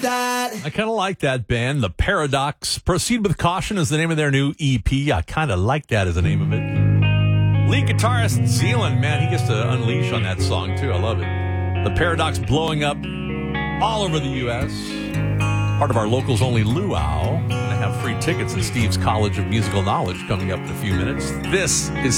that. I kind of like that band, The Paradox. Proceed with Caution is the name of their new EP. I kind of like that as the name of it. Lead guitarist Zealand, man, he gets to unleash on that song, too. I love it. The Paradox blowing up all over the U.S. Part of our locals only luau. Going to have free tickets in Steve's College of Musical Knowledge coming up in a few minutes. This is